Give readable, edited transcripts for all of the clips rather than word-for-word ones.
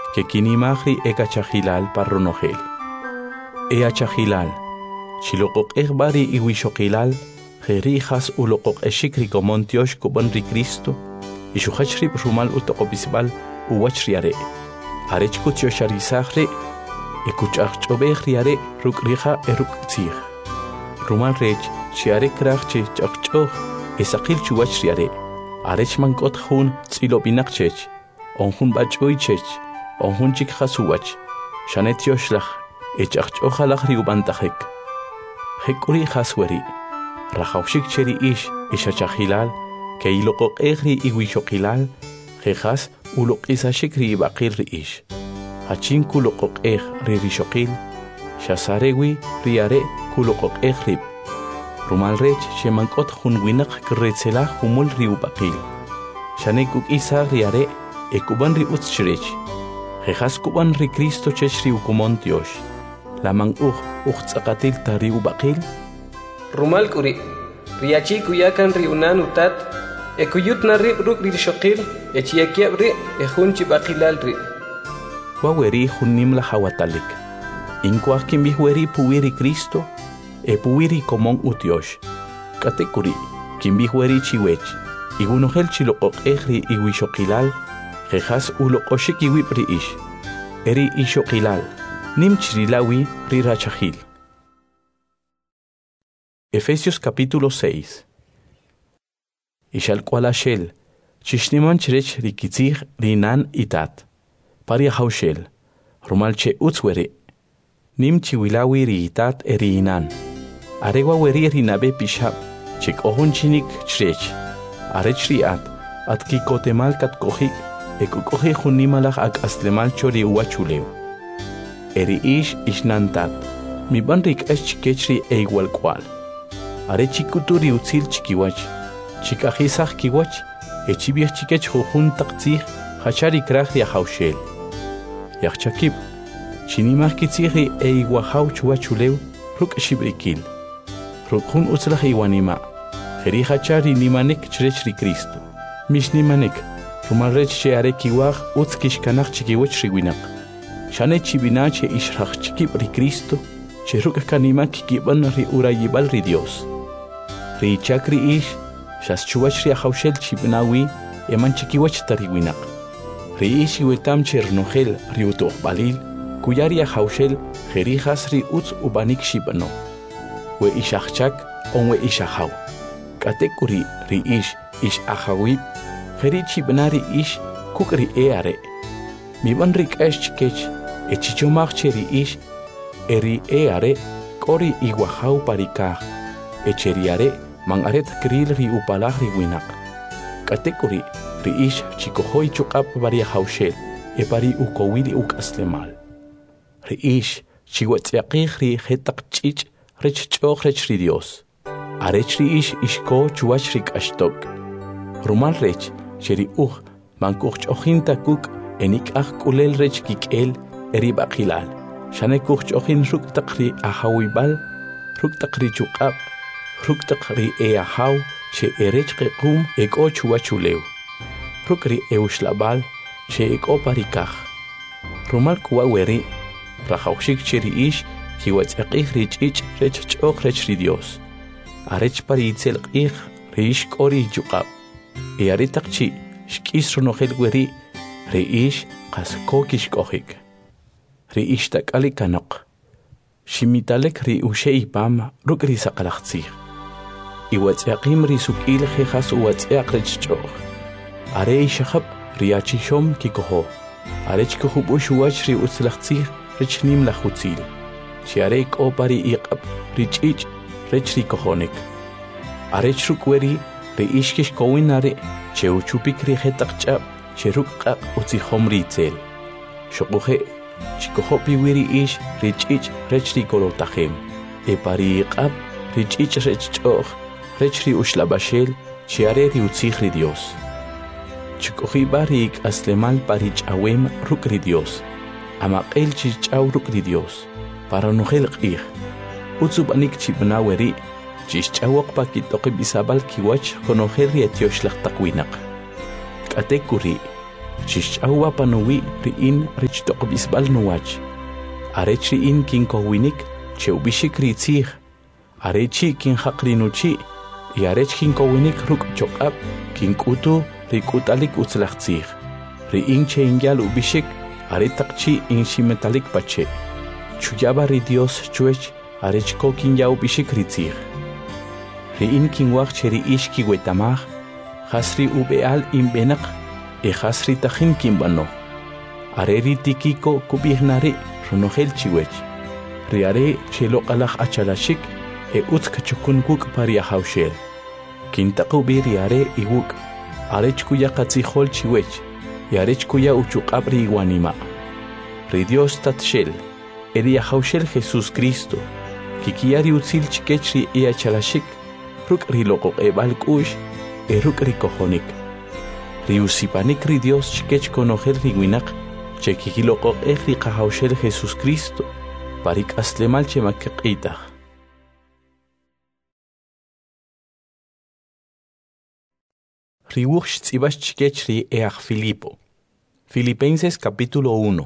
que kinimahri ekachahilal parronogel. Achahilal, chiloqoq bari iwishokilal, jerijas uloqoq eshikri comontiosh kubanri Cristo, ishuhachri rumal utoqobisbal uwachriare, arechkutiosharizacre, ekuchachobehriare rukrija eruktzig. Rumal rech, chiare krachche chachchoh, esakil chuwachriare, arechmankot hun tzilobinakchech, onhun bachoichech, onhun chikhasuwach, shanetioslach, echachchohalach riubantahek. Hekuri hasweri, rajaushik cheri ishachahilal, que iloqoq iwishokilal, jejas uloqisashikri ibaqil ish. Hachin kuloqoq ririshokil, shasarewi riare kuloqoq rib. Rumal rech shemankot hunwinak kretzelah humul riubaqil. Shanekuk isa riare ekuban riutschrech. Jejas kuban ri Cristo chech riukumontiosh. Lamang tzakatil ta riubaqil. Rumal kuri, riachi kuyakan riunan utat, ekuyut na ruk rishokil, echiakiab ejunchi baqilal Waweri hunim la hawatalik. Inkwah kimbihweri puwiri Cristo, puwiri komon utiosh. Katekuri, kimbihweri chiwech, igunohel chiloqoq iwishokilal, jejas uloqoshik iwipri ish. Eri ishokilal, nim chirilawi rirachahil. Efesios capítulo 6. Ishal kwalashel, chishniman chirech rikitzig rinan itat. Paria haushel, rumalche utzwere. Nim chiwilawi riitat eriinan. Aregwa weri rinabe pishab, chik ohun chinik chrech. Arech riat, at kikotemal kat kohik, ekukohe junimalach ak aslemal chori uachuleu. Eri ishnantat, mi banrik chikechri igual kwal. Are chikuturi utzil chikiwach, chikajisach kiwach, echibiach chikech jujun taktzig, hachari krach ya haushel. Yachchakib, chinimach kitzigi iguahau chuachuleu, ruk shibrikil. Rukun utzlach iwanima, jeri hachari nimanek chrechri Cristo. Mish nimanek, rumalrech sheare kiwach utzkishkanach chikiwach riwinak. Shane chibinache ishrach chikibri Cristo, cheruk kanimak kiban ri urayibal ri Dios. Ri chakri ish, shas chuwach ri haushel chibnawi, eman chikiwach tariwinak. Ri ish iwetam chernogel ri utoqbalil, kuyari haushel jerijas ri utz ubanik shibano. We ishachchak on we ishahaw. Katekuri ri ish ahawib, jeri chibnari ish kukri eare. Miban rik chikech, echichomach cheri ish, eri eare, kori iguahaw parikah. Echeriare, man aret kril ri upalah ri winak. Katekuri ri ish chikohoy chukap varia haushel, e pari ukowili aslemal. Ri ish chiwatziaqih ri hetak chich rech choch rech ri Dios. Arech ri ish ishko chuach rik ashtok. Rumal rech, sheri mankuch chochinta kuk enik kulel rech kikel eri baqilal. Shane kuch chochin ruk takri ahawibal, ruk takri chukap, ruk takri eahaw, she erech qequm eko chuachuleu. Ruk ri eushlabal, she eko parikach. Rumal kuwaweri, rajaushik cheri ish, kiwatzeqih ri chich rech choch rech ri Dios. Arech paritzel qih ri ish kori chukap. Earitakchi, shkis ronogel weri, ri ish qasko kishkohik. Ri ish takali kanok. Shimitalek ri ushei pam ruk ri saqalachtzig. Iwatzeaqim ri sukil jejas uwatzeaq rech choch. Are ishahab ri achishom kikoho. Arech kohub ushuach ri utzlachtzig rech nim lachutzil. Shiare ko pari iqab ri chich rech ri kohonik. Arech rukweri ri ishkish kowinare cheuchupik ri hetakchab cheruk qaq utzihom ri tzel. Shokuhe chikohopi wiri ish ri chich rech ri kolotahem. E pari iqab ri chich rech choch rech ri ushlabashel chiare ri utzih ri Dios. Chikohi barik aslemal pari chawem ruk ri Dios. Amaqel chichaw ruk ri Dios. Para nogel qih. Utsubanik chibnaweri chichawak pakitoqib isabal kiwach konogel ri etiosh laqtaqwinak. Katekuri Chishch'awa panuwi ri'in richtoqbisbal nuwach. Arech ri'in kinkowinik cheubishik ritzij. Arechi kinjaq rinuchi. Y arech kinkowinik ruk choqab kink'utu rik'utalik utzlajtzij. Ri'in che inyal ubishik aretaqchi inshimetalik pache. Chuyaba ri Dios chuech arech ko kinya ubishik ritzij. Ri'in kinwaq che ri'ish kiwetamaj. Hasri ubeal imbenaq. E hasri tajin kimbano. Areri tikiko kubihnari runojel chiwech. Riare chelo qalaj achalashik e utsk chukunkuk paria haushel. Kintaqubi riare iwuk. Arech kuya qatzijol chiwech. Y arech kuya uchuqabri iwanima. Ri Dios tatshel. Eria haushel Jesús Cristo. Kikiari utzil chikech ri e achalashik. Ruk riloko ebal kush. E ruk rikojonik. Riusipanik ri Dios chikech konojel riwinak, chekikiloko ri qahaushel Jesús Cristo, parik aslemal chemakqitaq. Riwuch tzibas chikech ri Filipo. Filipenses capítulo 1.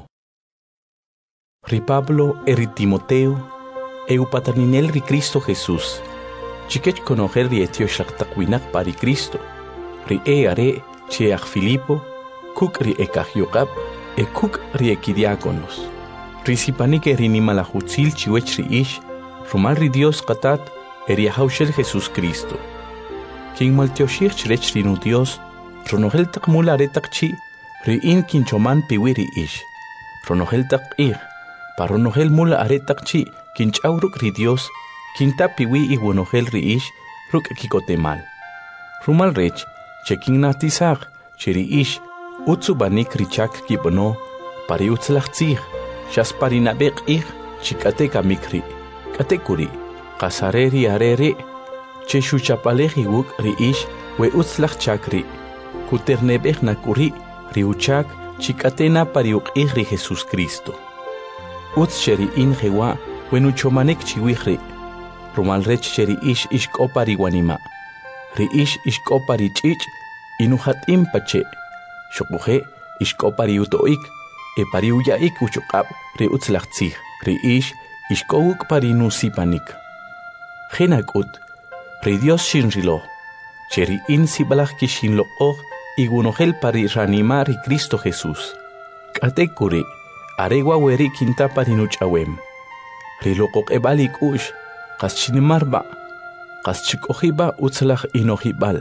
Ri Pablo ri Timoteo, eupataninel ri Cristo Jesús. Chikech konojel ri etioshaqtaqwinak pari Cristo. Ri are Cheach Filipo, kuk ri ekahyokab, kuk ri ekidiáconos. Risipanik erinimalahutzil chiwech ri ish, rumal ri Dios qatat, eriahaushel Jesús Cristo. King maltioshir chrech rinu Dios, ronogel takmul aretaqchi, ri in kinchoman piwi ri ish. Ronogel taqir, paronogel mula aretaqchi, kinchauruk ri Dios, kinta piwi iwonogel ri ish, ruk kikotemal. Rumal rech, Chekin natizag, cheri ish, utsubanik richak kibono, pari utzlachtzig, shas parinabek ig, chikateka mikri, katekuri, kasareri arere, cheshuchapaleji wuk ri ish, we utzlach chakri, kuternebek nakuri, riuchak, chikatena pariuk ri Jesús Cristo. Utz cheri in jewa, wenuchomanek chiwihri, rumalrech cheri ish ishkopari wanima. Ri ish ishkopari chich, inuhatim pache. Shokuje ishkopari utoik, pari uyaik uchuqab ri utzlachtzig. Ri ish ishkowuk pari nusipanik. Genakut, ri Dios shinrilo. Cheri in sibalach kishinlo og, igunohel pari ranima ri Cristo Jesús. Katekuri, aregua weri kinta pari nuchawem. Ri lokok ebalik ush, kaschinimarba. Qas chikojiba utzlach inojibal.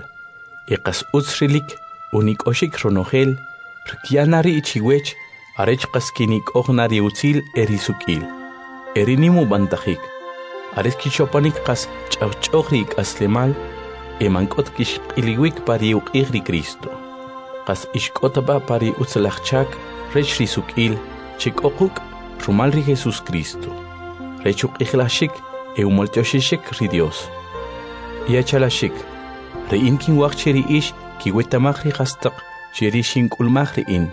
Qas utzrilik unik oshik ronogel. Rkianari ichiwech arech qas kinik ognari utzil erisukil. Erinimu bantajik. Ares kichopanik qas chawchogrik aslemal. Emankot kishqiliwik pari uqigri Cristo. Qas ishkotaba pari utzlachchak rech risukil. Chikokuk rumalri Jesús Cristo. Rechuk ihlashik eumoltioshishik ri Dios. Yachalashik, ri'in kinwaq cheri ish kiwetamaj ri qastaq cheri shinkulmaj ri'in.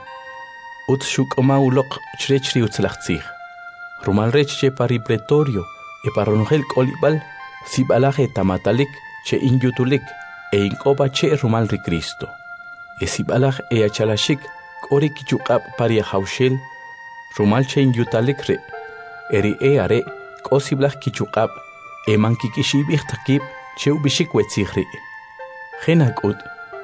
Ut shuk'oma uloq chrech ri utzlajtzij. Rumalrech che pari pretorio paronogel k'olib'al sib'alaj tamatalik che inyutulik inkopa che rumal ri Cristo. Sib'alaj yachalashik k'ori kichuq'ab pari hawshel rumal che inyutalik ri. Eri are k'osiblaj kichuq'ab mankik'ixib'ij taqib Cheu bishik wetzihri. Genakut,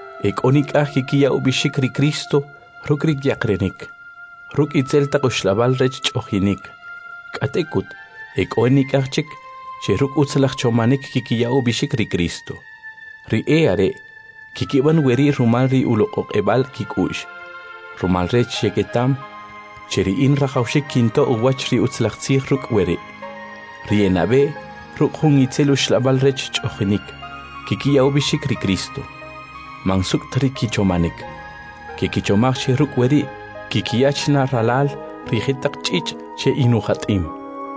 onik kikia ubishik ri Cristo, ruk rik yakrenik. Ruk itzelta ushlabal rech chohinik. Katekut, onik chik, che ruk utzlach chomanik kikia ubishik ri Cristo. Ri are, kikiban weri rumal ri ulokok ebal kikush. Rumal rech sheketam, cheri in rajaushik kinto uwach ri utzlach ruk weri. Ri enabe, ruk hun itzelu shlabal rech chohinik, kikia ubishik ri Cristo. Mansuk tri kichomanik, kikichomach che ruk weri, kikiachna ralal, rihitak chich che inuhatim.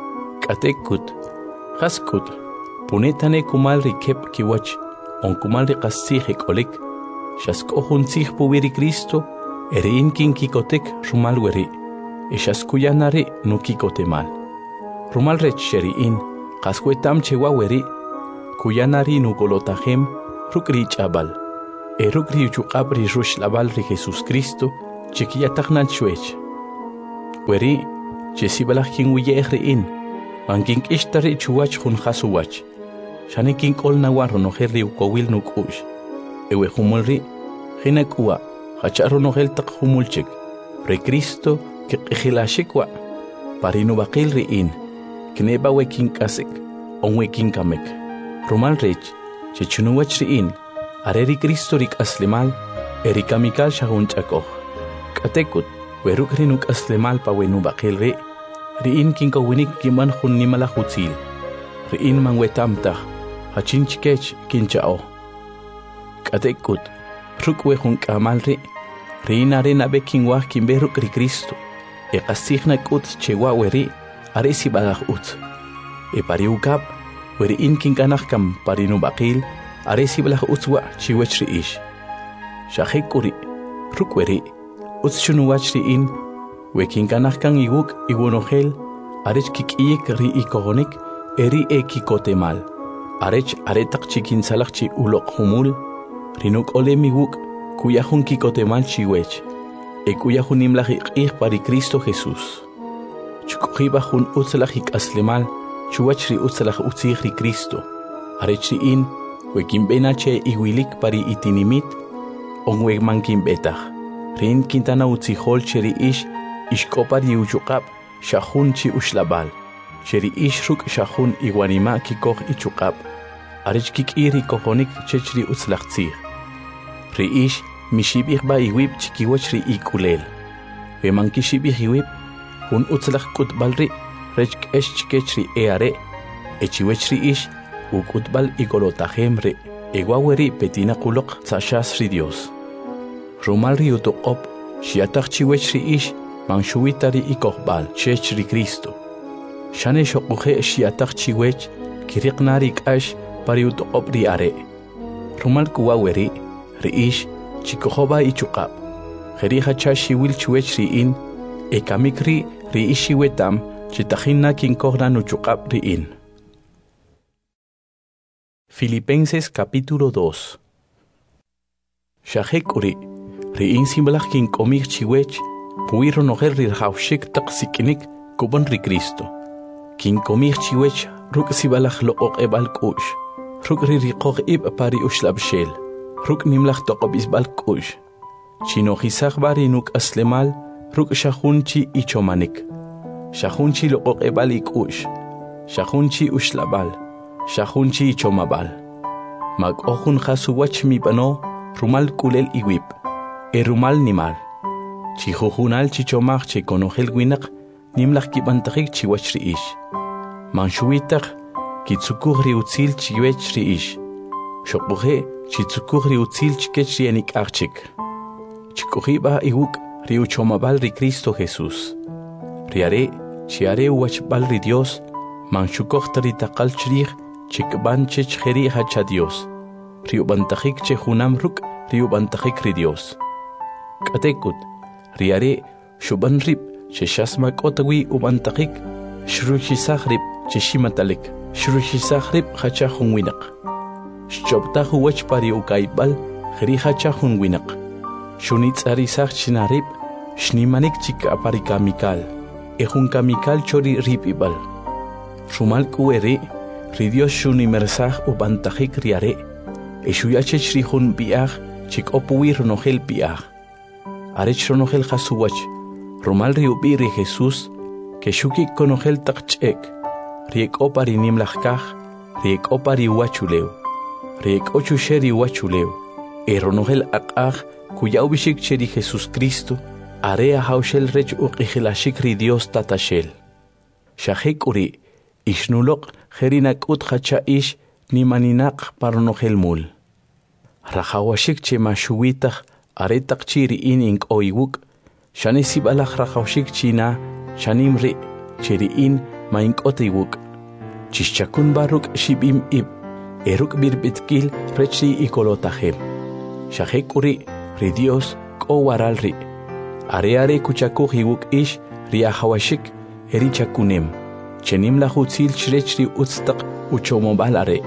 Katekut, haskut, punetane kumal ri kep kiwach, on kumal ri qasihik olik, shasko hunsih puwiri Cristo, erin kin kikotek rumal weri, esaskuyanari no kikotemal. Rumal rech sheriin, Kaswetam chewa weri, kuyanari nugolotajem, rukri chabal. Rukri chuqabri rush labal ri Jesús Cristo, chiquiyataqnan chwech. Weri, chesibalach kin wiyehriin, mankin ishtari chuwach hun hasuwach. Shani kin kol nawarro no herri ukowil nukush. Ewe humulri, hinakua, hacharo no heltak humulchik. Pre Cristo que qihilashikwa. Parinu bakil riin, kneba wekin kasik, on wekin kamek. Rumal rech, chechunuwach riin, areri Cristo rik aslimal, erikamikal shahun chakoh. Katekut, weruk rinuk aslimal pa wenu bakil ri. Riin kin kawinik kiman hun nimala hutzil. Riin man wetamtah, hachin chikech kin chao. Katekut, ruk wehun kamal ri. Riin arena bekin wah kin beruk ri Cristo. E kasihnak ut chewa weri, aresi balah ut. E pariukap, weri in kin kanah kam parinu bakil, aresi balah utwa chiwech riish. Shahekuri, ruk weri, ut shunuwach riin, wekin kanah kan iwuk iwunohel, arech kikiyek ri ikohonik, eri e kikotemal. Arech aretak chikin salak chi ulok humul, rinuk ole miwuk, kuyahun kikotemal chiwech. E cuya junim la pari Cristo Jesús. Chukujiba jun utzalajik aslemal, chuachri utzalaj utzihri Cristo. Arechri in, wekin benache iwilik pari itinimit, on wegmankin betach. Rin quintana utzihol cheri ish, ishkopari uchukap, shahun chi ushlabal. Cheri ish ruk shahun iguanima kikoh ichukap. Arechkik iri kohonik chechri utzlachtzih. Ri ish, mishibih ba iwib chikiwachri ikulel. Veman kishibih iwib, hun utzlach kutbalri, rechk esh chikechri eare, echiwechri ish, ukutbal igolotahemre, eguaweri petina kulok tzashasri Dios. Rumalri utoqop, shiatach chiwechri ish, manshuitari ikohbal, chechri Cristo. Shane shokuhe shiatach chiwech, kiriknari kash, pari utoqop ri are. Rumal kuwaweri, ri ish, Chikohoba ichukap. Jerija chashi wil chuech riin, e kamikri riishi wetam, chitahina kinkohran uchukap riin. Filipenses capítulo 2. Shahekuri, riin simbalach kinkomik chiwech, puiro noher rirhaushik taksikinik, kuban ri Cristo. Kinkomik chiwech, ruk sibalach look ebal kush, ruk ririkoh ib pari ushlabshel. Ruk nimlach toqobis balkush. Chino hisach barinuk aslemal, ruk shahunchi ichomanik. Shahunchi loqoq ebal ikush. Shahunchi ushlabal. Shahunchi ichomabal. Mag ohun khasuwach mi bano, rumal kulel iwip. E rumal nimal. Chihuhunal chichomach che konohel winak, nimlach kibantahik chiwach riish. Manshuitach, kitsukuh riutzil chiwech riish. Shokuhe, chitsukuh riutzil chikech rienik archik. Chikuhiba iwuk riuchomabal ri Cristo Jesús. Riare, chiare uachbal ri Dios, manchukoh taritakal chrich, chikban chech jeri hacha Dios. Riubantahik che junam ruk, riubantahik ri Dios. Katekut, riare, shuban rip, che shasmak otawi ubantahik, shruchisach rip, che shimatalik, shruchisach rip hacha junwinak. Shchoptahu wach pari ukaibal, jeriha chahun winak. Shunitz arisach chinarip, shnimanik chika pari kamikal. Ejun kamikal chori ripibal. Shumal kuere, ridios shunimersach ubantahik riare. Eshuyachech rihun biach, chik opuir nohel biach. Arech nohel hasuwach, rumal riubiri Jesús, que shukik konohel takchek. Riek opari nimlachkach, riek opari wachuleu. Riek ocho sheri wachuleu, eronohel akach, cuya ubishik cheri Jesús Cristo, area haushel rech uqihilashik ri Dios tatashel. Shahek uri, ishnulok, jerinak uthacha ish, nimaninak paronohel mul. Rajawashik che mashuitach, aretak chiri inink oiwuk, shanesibalach rajawashik china, shanimri, cheri in, maink otiwuk. Chichakun baruk shibim ib. Eruk birbitkil rechri ikolotahem. Shahek uri, ri Dios, ko waralri. Areare kuchakuh iwuk ish, riahawashik, erichakunem. Chenim la hutzil chrechri utstak, uchomobal are.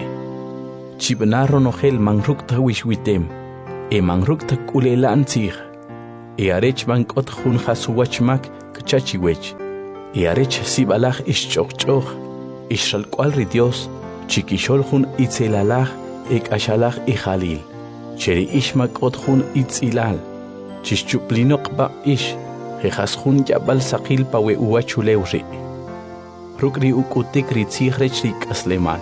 Chibnaro nohel mangruk ta wishwitem. E mangruk ta kulelan tzir. arech bankot jun hasuwachmak kchachiwech. Arech sibalaj ischokchok, ishalkwal ri Dios, chikishol jun itzelalaj ashalaj ijalil. Cheri ishmakot jun itzilal, chischuplinok ba ish, jejas jun yabal sakil pawe uachulewri. Rukri ukutik ri tsigrech ri kaslemal.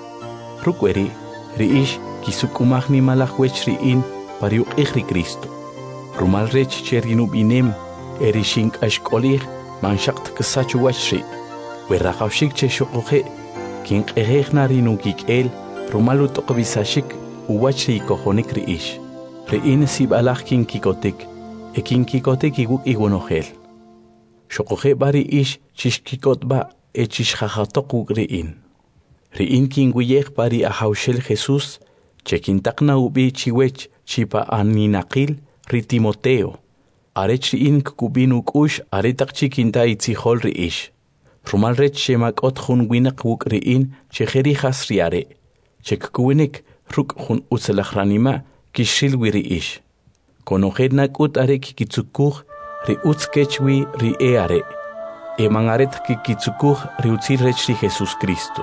Rukweri, ri ish kisukumaj ni malajwech ri in pariuk ri Cristo. Rumal rech cherinub inem, erishink ashkolij, manshakt kasachuwachri. Werrajawshik che shokoje, kink ejejna rinukik el, rumalut okbisashik, uwachri kojonik ri ish. Ri in sibalaj kinkikotik, kinkikotik iguk iguanojel. Shokoje bari ish chishkikot ba, echishjajatok ri in. Ri in kinguyej bari ahawshel Jesús, chekintakna ubi chiwech chipa aninakil ri Timoteo. Arech ri in kukubin ukush aretak chikinta itzihol ri ish. Rumal rech shemakot jun winak wuk ri in chejerijas ri are. Chekkuwinik ruk jun utzelajranima kishil wi ri ish. Konojed nakut are kikitsukuj ri utzkechwi ri are. Emangaret kikitsukuj ri utzirech ri Jesus Cristo.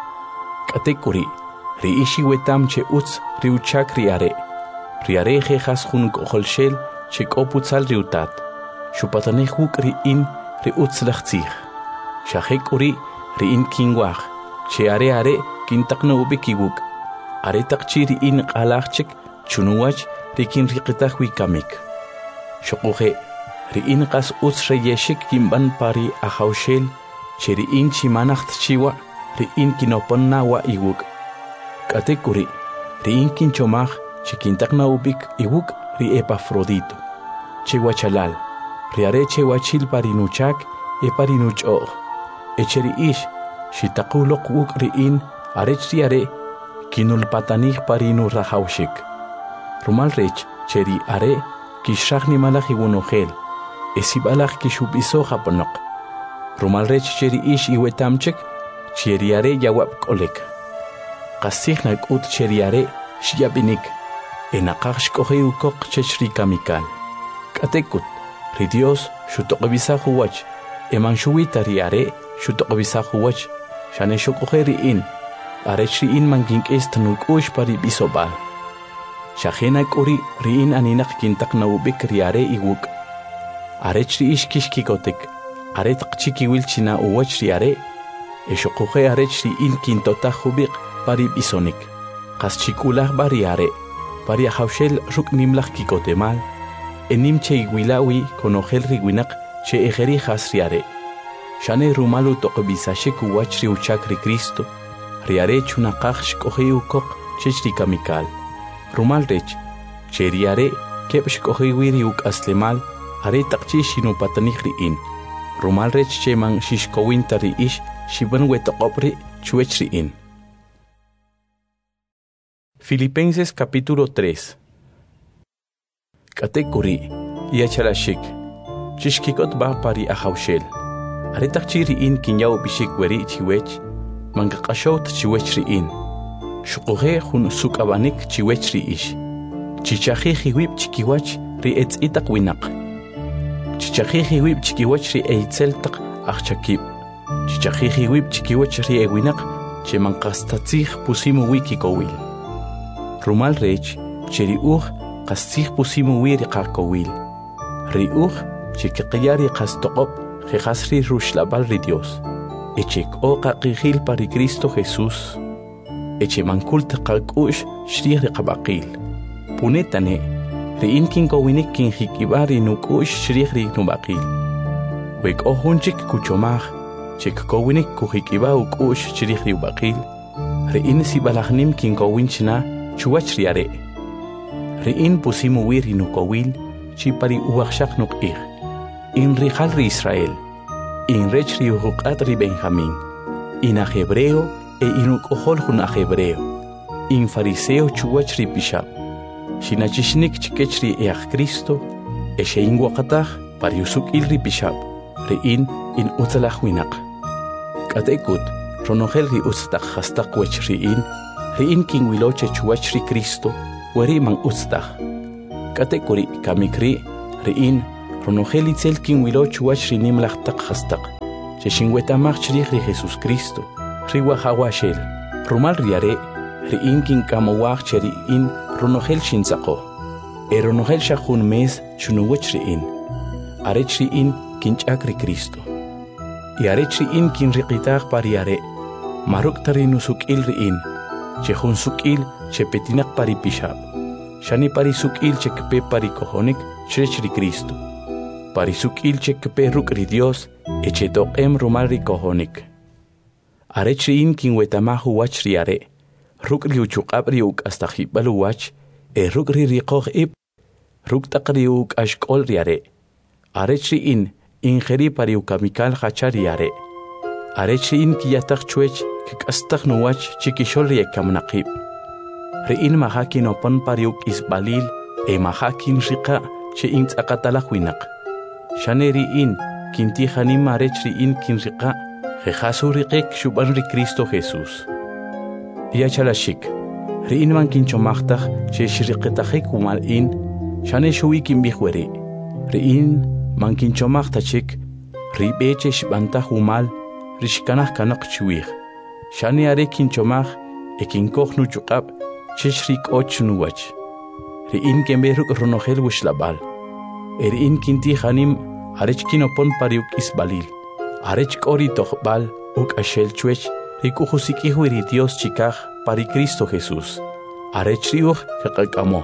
Katekuri, ri ishi wetam che utz ri uchak ri are. Ri are jejas jun koholshel che koputzal ri utat. Shupatanej wuk ri in ri utzlachtzij. Shahek uri ri in kingwaj. Che are kintakna ubikiwuk. Are takchi ri in qalachchik chunuwach ri kin riqitaj wikamik. Shokuje, ri in qas utz reyeshik kimban pari ahawshel che ri in chimanacht chiwa ri in kinoponna wa iwuk. Katekuri, ri in kinchomaj che kintakna ubik iwuk ri Epafrodito. Che wachalal, ri are che wachil parinuchak parinuchog. Echeri ish, shitakulok wuk ri in arech ri are kinulpatanij parinu rahawshik. Rumal rech cheri are kishach ni malaj iwunojel. Esibalaj kishubiso japonok. Rumal rech cheri ish iwetamchek cheri are yawab kolek. Qasijna kut cheri are shiyabinik. Enaqaj shkoje ukok chechri kamikal. Katekut, ri Dios shutokbisa huwach. Eman shuwita ri are shutokbisa huwach. Shane shokoje ri in. Arech ri in mangink estanuk ush pari bisobal. Shajena kuri ri in aninak kintakna ubik ri are iwuk. Arech ri ish kishkikotek. Are takchikiwil china uwach ri are. Eshokoje arech ri in kintotaj ubik pari bisonik. Qaschikulaj bari are. Pari ahawshel ruk nimlaj kikotemal. Enim che iwilawi konojel riwinak che ejerijas ri are. Shane rumalu tokbisashik uwach ri uchak ri Cristo. Ri are chunaqaj shkoje ukok chechri kamikal. Rumal rech, che ri are kep shkoje wiri uk aslemal, are takchi shinupatanij ri in. Rumal rech che man shishkowinta ri ish shiban wetokopri chuech ri in. Filipenses capítulo 3. Katekuri, yachalashik, chishkikot ba pari ahawshel. Are takchi ri in kinyaw bishik weri chiwech, mangakashot chiwech ri in. Shukoje jun sukabanik chiwech ri ish. Chichaji jiwib chikiwach ri etzitak winak. Chichaji jiwib chikiwach ri eitzeltak achakib. Chichaji jiwib chikiwach ri ewinak che mankastatzij pusimu wikikowil. Rumal rech cheri qastzij pusimu wi ri qarkowil. Ri chikiqya ri qastoqop jejas ri rushlabal ri Dios. Echek qaqijil pari Cristo Jesús. Eche mankult qalkush shrih ri qabaqil. Punetane, ri in kinkowinik kinjikibari nukush shrih ri nubaqil. Wek ohunchik kuchomaj, chek kowinik kujikiba ukush shrih ri ubaqil. Ri in sibalajnim kinkowinchna chuwach ri are. Ri in pusimu wi ri nukowil, chipari uwakshak nuk'ij. In rijal ri Israel. In rech ri uhuqat ri Benjamín. In ajebreo inuk'ojol jun ajebreo. In fariseo chuwach ri pishab. Shinachishnik chikech ri Cristo. Eshe in waqataj pariusuk il ri pishab. Ri in utzalaj winak. Katekut ronojel ri utztak hastak wech ri in kinwiloche chuwach ri Cristo. Weri man utztak. Katekuri kamikri Ri'in ronogel itzel kin wiloch wach rinim lachtak hastak. Cheshinwetamach chrich ri Jesus Cristo. Riwa hawashel. Rumal riare. Ri'in kin kamawach cheri'in ronogel shinzako. Ronogel shahun mes chunuwach ri'in. Arech ri'in kinchak ri Cristo. Y arech ri'in kin riqitach pariare. Maruk tarinu sukil ri'in. Chehun sukil chepetinak pari pishab. Shani pari sukil chekpe pari kohonik chrech ri Cristo. Pari sukil chekpe ruk ri Dios echetoqem rumal ri kohonik. Arech ri'in kin wetamahu wach riare. Ruk ri uchuqab ri uk hasta hibalu wach. Ruk ri riqoq ib. Ruk taqri uk ashkol riare. Arech ri'in ingeri pari ukamikal hachar riare. Arech ri'in kiyatak chwech kikastak nuwach chikishol riekam naqib. Ri'in mahakin opon pariuk isbalil mahakin riqa che in tzakatalak winak. Shane ri'in kinti hanim arech ri'in kin riqa jejasu riqek shuban ri Cristo Jesus. Yachalashik ri'in man kinchomaqtaj che shriqetajek umal'in shane shuwi kinbijweri. Ri'in man kinchomaqtajik ribeche shbantaj umal rishkanaj kanaq chuwij. Shani are kinchomaj ekinkoj nuchuqab chishrik och nuwach. Ri'in kemberuk ronogel wishlabal. Ri'in kinti hanim arech kinopon pariuk isbalil. Arech kori tohbal uk ashel chwech rikujusikihwiri Dios chikaj pari Cristo Jesus. Arech riuj kakakamo.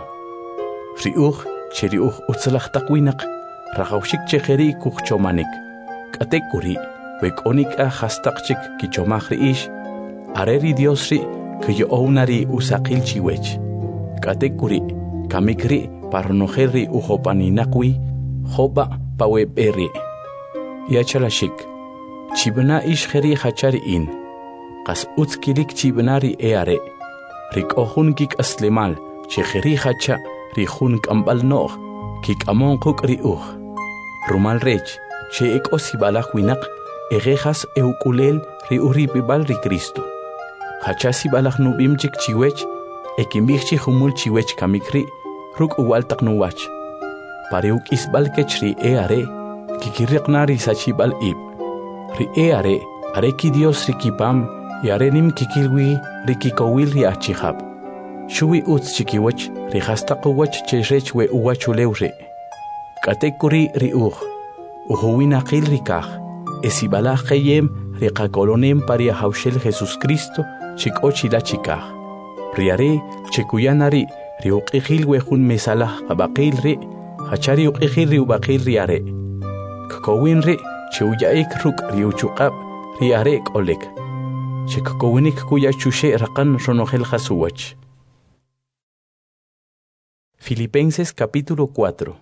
Riuj cheriuj utzalajtakwinaq rajawshik chejeri kujchomanik. Katekuri wekonik hastaqchik kichomaj riish. Areri Dios ri que ounari usaqil chiwech. Katekuri kamikri parnojerri ujopaninaqwi jopa paweberi. Yachalashik chibna ishjeri hachari in. Qas utskilik chibnari eare. Rikohun kik aslemal chejeri hacha rihun kambal noh kik amon kuk riuj. Rumal rech che ekosibalaj winak egejas eukulel riuripibal ri Cristo. Hachasi balaj nubim chik chiwech, ekimbijchi humul chiwech kamikri, ruk uwaltak nuwach. Pareuk isbal kechri eare, kikiriqnari sachibal ib. Ri eare, areki Dios rikipam, yarenim kikilwi rikikowil ri achihab. Shuwi utz chikiwech, rihastaqowach cherech we uwachulewre. Katekuri ri uhuwinaqil rikaj, esibalaj keyem rikakolonem paria haushel Jesus Cristo, chikochila chikaj. Riare chekuyanari riuqijil wejun mesalah abaqil ri hachari uqijil riubaqil riare. Kakowin ri cheuyaik ruk riuchuqab riare kolek. Chekakowinik kuyachushe raqan ronogel jasuwach. Filipenses capítulo 4.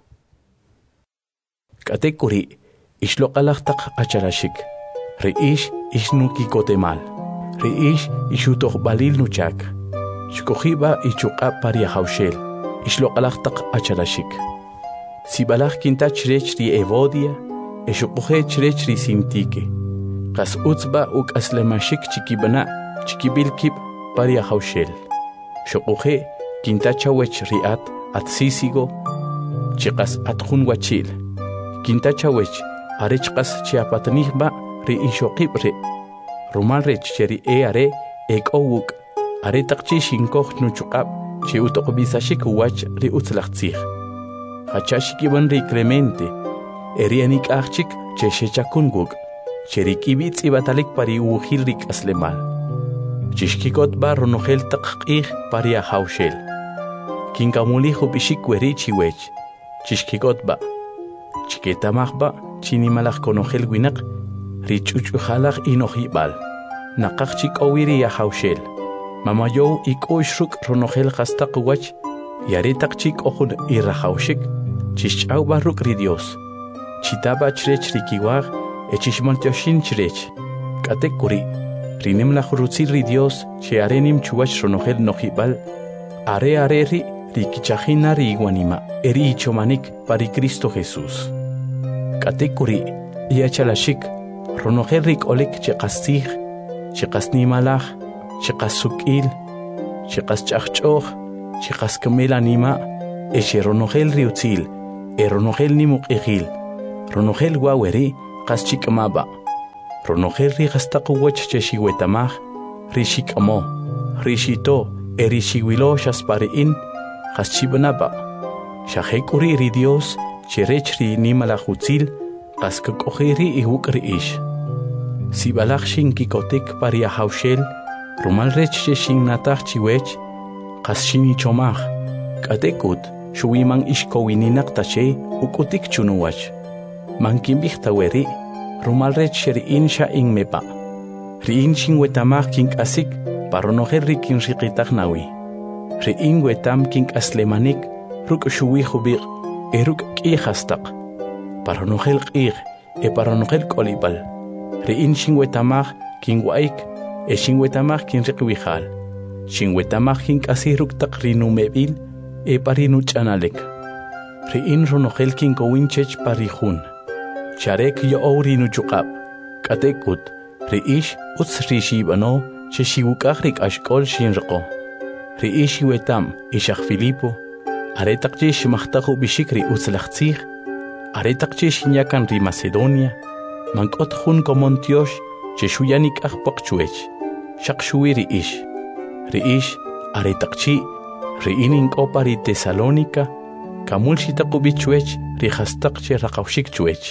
Katekuri ishloqalajtaq acharashik. Riish ishnuki kotemal. Riish ishutoq balil nuchak. Shkojiba ichuqa paria haushel. Ishloqalajtaq acharashik. Sibalaj kintach rech ri evodia. Eshuquje chrech ri sintike. Qas utzba uk aslemashik chikibana chikibilkib paria haushel. Shuquje kintachawech riat atsisigo. Chiqas atjun wachil. Kintachawech arechqas chiapatnihba ri ishoqibre. Rumal rech cheri eare ekowuk aretaqchi shinkoj nuchuqab chi utoqbisashik wach ri utzlaqtzij. Hachashikiban ri Clemente erianik achik che shechakunguk cheri kibitz ibatalik pari ujil rik aslemal. Chishkikot ba ronogel taqqij paria haushel. Kinkamulijo bishikweri chiwech. Chishkikot ba chiketamajba chinimalaj konogel winak richuchujalaj inojibal. Naqaqchik owiri ya haushel. Mamayow ikoishruk ronogel hastaqwach yaretaqchik ojun irrajawshik chishch'aw barruk ri Dios. Chitaba chrech rikiwaj echishmontoshin chrech. Katekuri rinemlaj rutzil ri Dios che arenim chuwach ronogel nojibal. Are ri rikichajina ri iguanima eri ichomanik pari Cristo Jesus. Katekuri yachalashik ronogel rik olek cheqastij, cheqasnimalaj, cheqasukil, cheqasch'ajch'oj, cheqaskamel anima, eche ronogel riutzil, ronogel ni muq'ijil ronogel waweri qas chik'amaba ronogel ri qastaq'uwach che xiwetamaj ri xik'amo ri xito ri xiwilo xaspari'in qas chib'anaba xajek'uri ri Dios cherech ri nimalajutzil qas kak'oji ri iwuk' ri ix sib'alaj xinkikotik pari ajawxel rumal rech che xinnataj chiwech qas xinichomaj k'atek'ut xuwiman ixkowininaq tache uk'utik chunuwach mankinb'ij taweri rumal rech xeri'in xa inmepa ri'in xinwetamaj kink'asik paronojel ri kinriqitaj nawi ri'in wetam kink'aslemanik ruk' xuwij ubiq' ruk' k'ij hastaq paronojel q'ij paronojel k'olib'al ri'in xinwetamaj kinwa'ik xinwetamaj kinriqwijal xinwetamaj kink'asij ruk' taq ri numeb'il pari nuch'analek ri'in ronojel kinkowin chech pari jun charek yo'ow ri nuchuq'ab' k'atek'ut ri'ix utz ri xib'ano che xiwuk'aj ri k'axk'ol xinriqo ri'ix xiwetam ixaj Filipo are taq che ximajtaj ub'ixik ri utzlaj tzij are taq che xinyakan ri Macedonia mank'ot jun komon tyox che xuya nik'aj poq chwech xaq xuwi ri'ix are taq chi ri'in ink'o pari Tesalónica kamul xitaq ub'i chwech ri jastaq che raqawxik chwech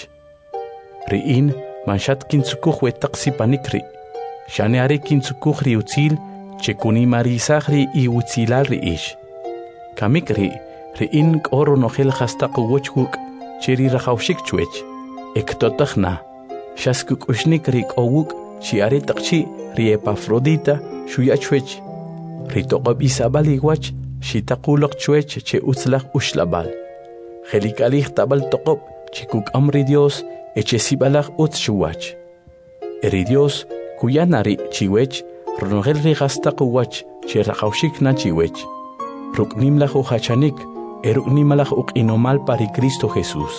ri'in manxat kintzukuj wetaq sipanik ri' xane are kintzukuj ri utzil che kunimarisaj ri iwutzilal ri'ix kamik ri'in k'o ronojel jastaq uwoch wuk' che ri raqawxik chwech ektotaj na xaskuk'uxnik ri k'o wuk' xi are taq chi ri Epafrodita xuya chwech ri toq'ob'isab'al iwach xitaquloq chwech che utzlaj uxlab'al jelik'alij tab'al toq'ob' che kuk'am ri Dios che sib'alaj utz xuwach ri Dios kuyana ri chiwech ronojel ri jastaq uwach che raqawxik na chiwech ruk' nimlaj ujachanik ruk' nimalaj uq'inomal pari Cristo Jesús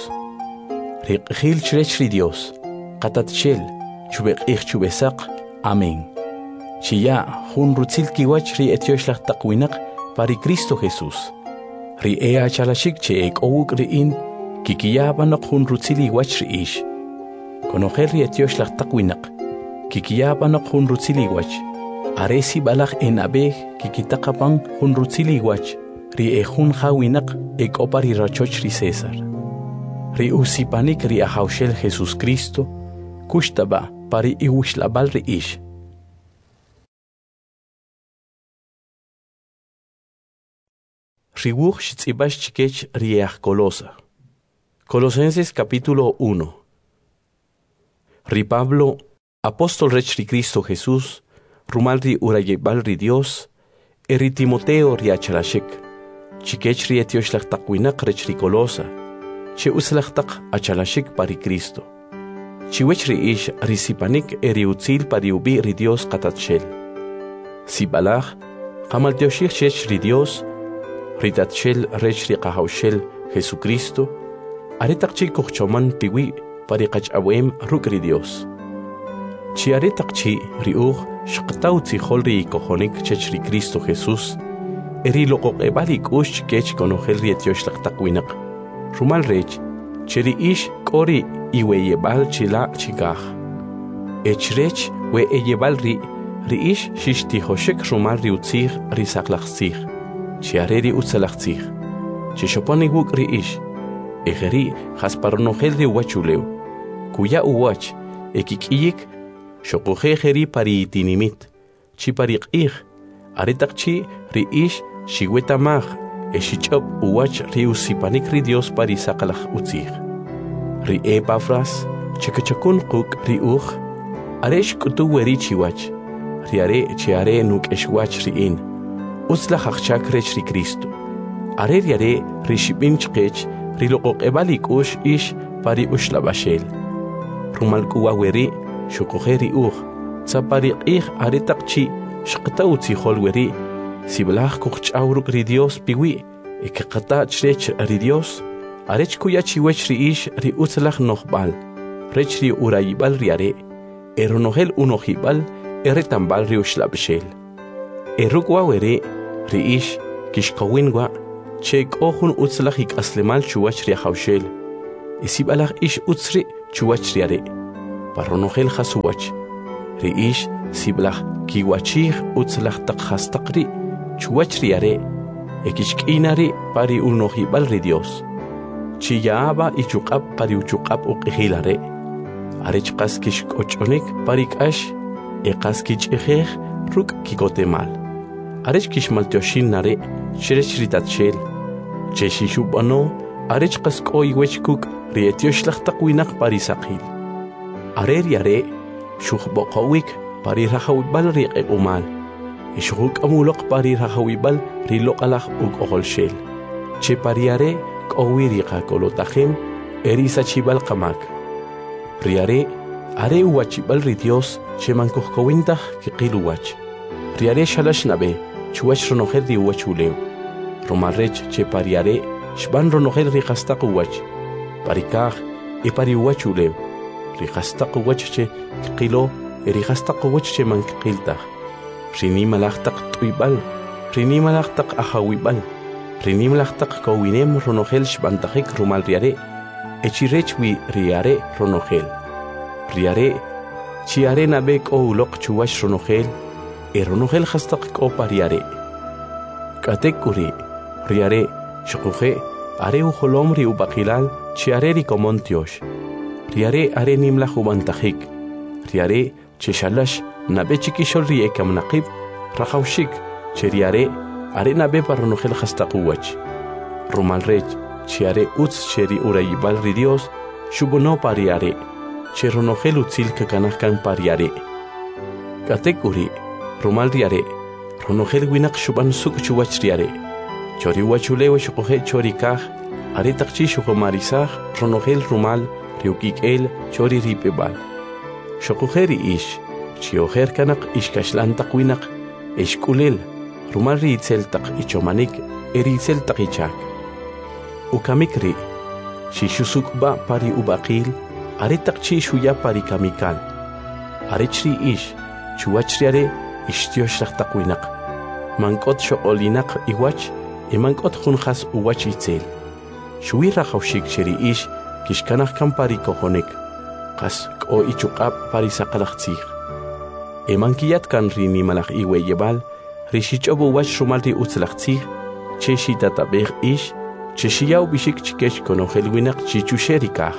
ri q'ijil chirech ri Dios qatatxel chub'eq'ij chub'esaq amén chiya jun rutzil kiwach ri etyoxlaj taq winaq pari Cristo Jesús ri achalaxik che k'o wuk' ri'in kikiyab'anoq jun rutzil iwach ri'ix konojel ri etyoxlaj taq winaq kikiyab'anoq jun rutzil iwach are sib'alaj nab'ej kikitaqapan jun rutzil iwach ri jun ja winaq k'o pari rachoch ri César ri usipanik ri ajawxel Jesús Cristo kuxtaba' pari iwuxlab'al ri'ix riwuj xitz'ib'ax chikech ri Colosa Colosenses capítulo 1 ri Pablo apóstol rech ri Cristo Jesús rumal ri urayeb'al ri Dios ri Timoteo ri achalaxik chikech ri etyoxlaj taq winaq rech ri Colosa che utzlaj taq achalaxik pari Cristo chiwech ri'ix ri sipanik ri utzil pari ub'i' ri Dios qatatxel sib'alaj qamaltyoxij chech ri Dios ri tatxel rech ri qajawxel Jesucristo are taq chi kujchoman piwi' pari qach'awem ruk' ri Dios chi are taq chi ri uj xqtaw tzijol ri kojonik chech ri Cristo Jesús ri loqoq'eb'al ik'ux chikech konojel ri etyoxlaj taq winaq rumal rech che ri'ix k'o ri iweyeb'al chila' chikaj echirech we'eyeb'al ri'ix xixtijoxik rumal ri utzij ri saqlaj tzij chi are ri utzalaj tzij chi xopon iwuk' ri'ix ejeri jasparonojel ri uwach ulew kuya uwach kik'iyik xoqojej ri pari itinimit chi pari q'ij are taq chi ri'ix xiwetamaj xich'ob' uwach ri usipanik ri Dios pari saqlaj utzij ri Epafras chikachakun quk' ri uj are xk'utu weri chiwach ri are chi are nuk'exwach ri'in utzlaj ajchak rech ri Cristo are ri are ri xib'in chqech ri loqoq'eb'al ik'ux ix pari uxlab'axel rumal k'uwa weri xoqojej ri uj tza pari q'ij are taq chi xqta utzijol weri sib'laj kujch'aw ruk' ri Dios piwi' qata chirech ri Dios arech kuya chiwech ri'ix ri utzlaj nojb'al rech ri urayib'al ri are ronojel unojib'al retamb'al ri uxlab'xel ruk' wa weri ri'ix kixqowin wa Chek ohun utzlahik aslemal chuwach ria haushel. Isibalah ish utzri chuwach riare. Parronogel hasuwach. Ri ish siblah kiwachih utzlah takhastaqri chuwach riare. Ekishkinari pari unohibal ri Dios. Chiyaaba ichukab pari uchukab uqihilare. Arech qaskish kochonik parikash eqaskich ejeh ruk kikotemal. Arech kishmal teoshin nare shirech ritatshel. Cheshishubano arech qaskoy wechkuk rietioshlah taqwinak parisaqil. Arer yare shukhboqawik pari rahawibal riqequmal. Ishuk amulok pari rahawibal riloqalah uqolshel. Che pariare qowiriqa kolotahim erisa chibal qamak. Riare are uwachibal ri Dios chemankuhkowintah kiqiluwach. Riare shalash nabe chuwach ronoher di uwachuleu. Romarrech che pariare shban ronoher riqastaquwach. Parikah e pari uwachuleu. Riqastaquwach che kiqilo riqastaquwach che mankiqiltah. Rini malahtaq tuibal, rini malahtaq ahawibal, rini malahtaq kowinem ronohel shbantahik rumal riare. Echirechwi riare ronogel. Riare chiare nabek o ulok chuwash ronogel. Ronogel hastak o pariare. Katekuri riare shukuje are uholom ri ubakilal chiare ri komontiosh. Riare are nimla hubantajik. Riare cheshalash nabe chikishol ri ekamnaqib rahawshik. Cheriare are nabe paronogel hastakuwach. Rumalrech chiare utz cheri urayibal ri Dios shubono pariare cheronogel utzil kakanahkan pariare katekuri rumal riare ronogel winak shuban suk chuwach riare chori wachulewe shukohe chori kaj are takchi shukomarisaj ronogel rumal riukikel chori ripebal shukojeri ish chioher kanak ishkashlan takwinak eshkulel rumal ri itzel tak ichomanik eritzel takichak Ukamikri, shishusukba pari ubaqil, aretakchi shuya pari kamikal. Arechri ish, chuachriare, ishtioshrak takwinak. Mankot shoolinak iwach, mankot hunjas uwach itzel. Shuira haushik cheri ish, kishkanach kam pari kohonek. Kas ko ichukab pari sakalachtzig. Mankiyat kan rini malach iwe yebal, rishichobu wach shumalri utzlachtzig, cheshitatabeg ish, Cheshiyau bishik chikesh konogel winak chichusherikah.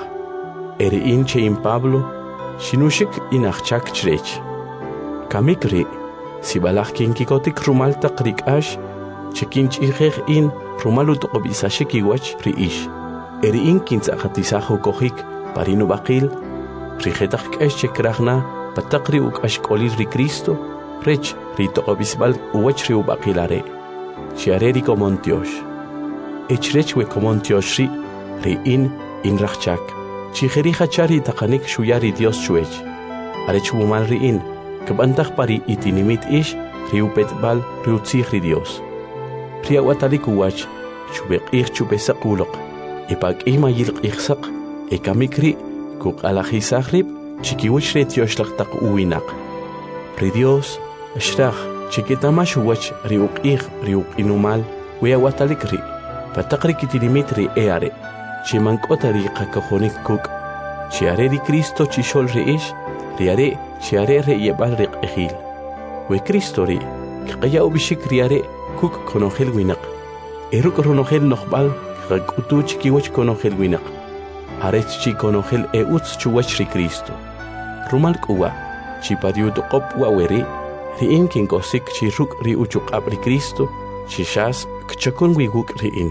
In chein Pablo, shinushik inachchak chrech. Kamikri, sibalach kinkikotik rumal takrik ash, chekinch ihech in rumalut obisashik iwach riish. In kintzakatisajo kohik, parino bakil, rijetach kesh chekrachna, patakri uk ashkolir ri Cristo, rech rito obisbal uwach ri ubakilare. Chiareri komontiosh. Echrechwe komontioshri ri in rachchak. Chijeri hachari takanik shuyari Dios chuech. Arechumal ri in, kabantach pari itinimit ish, riupet bal riutzich ri Dios. Priawatalik uwach, chubek ich chubesakulok, ipag ima yilk ichsak, ekamikri, kuk alachisakrib, chikiwich retioslak tak uwinak. Ri Dios, ashrach, chikitamash uwach riuk ich, riuk inumal, weawatalik ri. Patakri kitilimitri eare, chimankotari kakahonik kuk, chiare di Cristo chishol reish, riare, chiare re yebal rik ejil. We Cristo ri, kaya ubishik riare kuk konogel winak. Eruk ronogel nohbal, kakutu chikiwach konogel winak. Arech chi konogel eutz chuwach ri Cristo. Rumal kuwa, chipadiut kop waweri, riin kinkosik chiruk ri uchuk abri Cristo, chishas kchakun wiguk riin.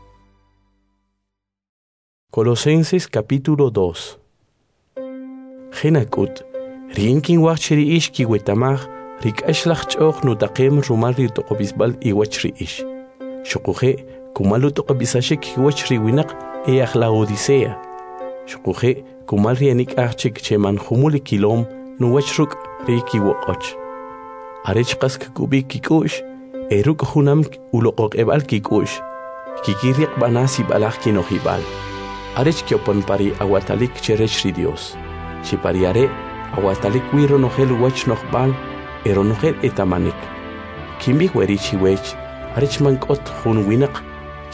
Colosenses capítulo 2. Genakut, riinkin wachri ish ki wetamach, rik ashlach choch nutaqem rumal ri toqobisbal iwachri ish. Shukuje, kumalu toqobisashik iwachri winak la odisea. Shukuje, kumal rianik achik cheman humuli kilom nuwachruk riki woqoch. Arech qask kubi kikush, eruk hunam uloqok ebal kikush. Kikiriq banasi balach kinohibal. Arech kiopon pari aguatalik cherech ri Dios. Chipariare aguatalik wiro nogel wach nohbal, eronogel etamanik. Kimbi werichi wech, arech mankot hun winak,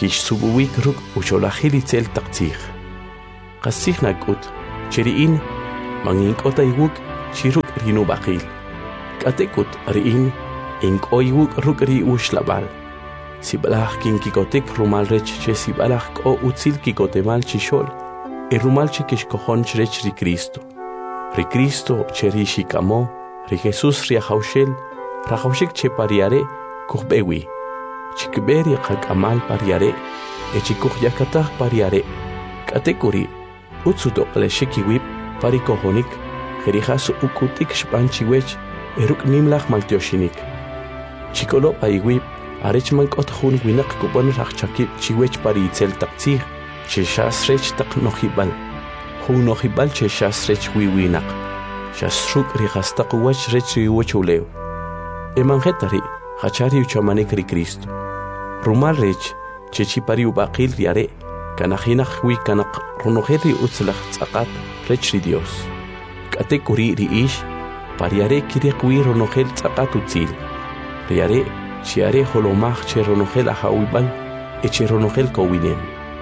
kish subuwik ruk ucholajil itzel taqtzij. Qasij nakut, cheriin, manginkota iwuk, chiruk rinu baqil. Katekut riin, inko iwuk ruk ri ushlabal. Sibalaj kinkikotek rumal rech che sibalaj ko utzil kikotemal chishol, e rumal che kishkojon chrech ri Cristo. Ri Cristo che ri shikamo, ri Jesus ri haushel, rahaushik che pariare, kuhbewi. Chikberi qakamal pariare, e chikuh yakatah pariare. Katekuri, utsuto leshikiwip, parikohonik, jerijas ukutik shpanchiwech, eruk nimlach maltioshinik. Chikolo paiwip, arechman kothun winak kubon rachakip chiwech pari itzel taqtzij, che shasrech tak nohibal. Hu nohibal che shasrech wiwinak. Shasruk rihastaq wach rech riwochulew. Emangetari, hachari uchamanik ri Cristo. Rumal rech, che chipari ubaqil riare, kanajinach wi kanak runojeri utzlach tzaqat rech ri Dios. Katekuri ri ish, pariare kirek wi runojel tzaqat utzil. Riare, chiare holomach che runojel ahawibal, e che runojel kowinem.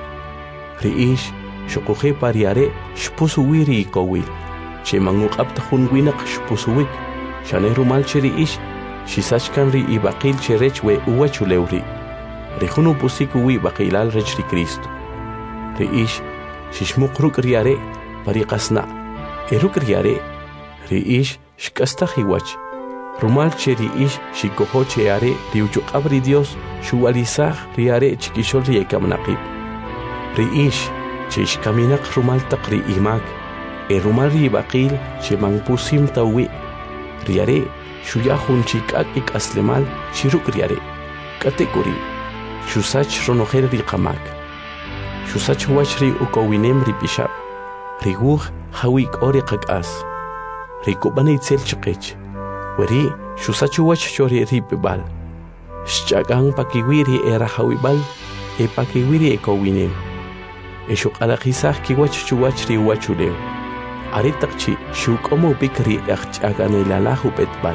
Ri ish, shokoje pariare, shpusu wiri kowil. Che manguk abtahun winak shpusuwik. Shane rumal che ri ish, shisachkan ri ibaqil che rech we uwachulewri. Rejunu pusiku wi baqilal rech ri Cristo. Ri ish, shishmuk ruk riare, pariqasna. Eruk riare, ri ish, shkastah iwach. Rumal che ri ish, shikoho che are, ri uchuqabri Dios, shuwalizah riare chikishol ri ekamnaqib. Ri ish, che shkaminak rumal taqri imak. E rumal ri baqil, che mangpusim tawi. Riare, shuyahun chikak ik aslemal, shiruk riare. Katekuri, shusach ronojel ri qamak. Shusach wach ri ukowinem ri pishab. Ri guh hawik ori qakas. Ri kubani itzel chiqech. Weri shusach wach chori ri pibal. Shchagang pakiwiri era hawibal. E pakiwiri ekowinem. E shuqalaqisah ki wach chuwach ri wachulew. Aritakchi shukomo bikri achaganelahu petbal.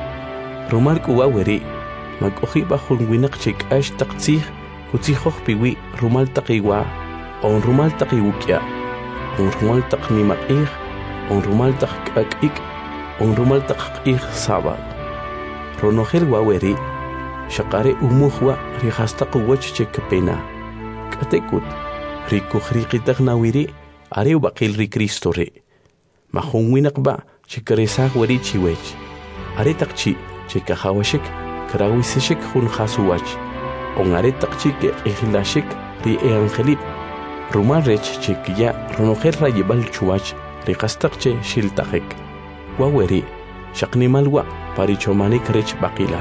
Rumal kuwa weri. Mag-uhi bahun winak chik ash taqtzij, kutsihoh piwi rumal taqiwa, on rumal taqiwukya, on rumal taqnimakih, on rumal taqakik, on rumal taqakih sabal. Ronojel waweri, shakare umuhwa rihastaq wach chik pena. Katekut, rikuhriqitaq nawiri, are baqil ri Cristo re. Mahun winak ba, chikaresah weri chiwech. Are taqchi, chikahawashik, Krawisishik hun khasuwach. Ongare taqchik ehlashik ri eangelip. Rumal rech chikya ronojel rayibal chuwach riqastaqche shiltajek. Waweri shaqnimalwa parichomanik rech baqilal.